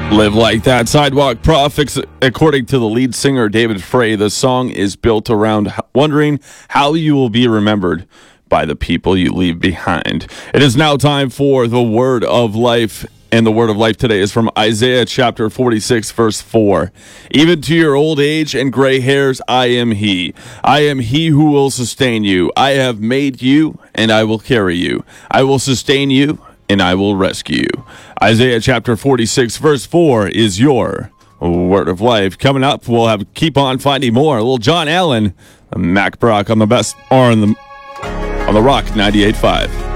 Live Like That, Sidewalk Prophets. According to the lead singer David Frey, the song is built around wondering how you will be remembered by the people you leave behind. It is now time for the Word of Life, and the Word of Life today is from Isaiah chapter 46, verse 4. Even to your old age and gray hairs, I am He. I am He who will sustain you. I have made you, and I will carry you. I will sustain you, and I will rescue you. Isaiah chapter 46, verse 4 is your Word of Life. Coming up, we'll have Keep On Finding More. A little John Allen, Mac Brock on the best, or on the Rock 98.5.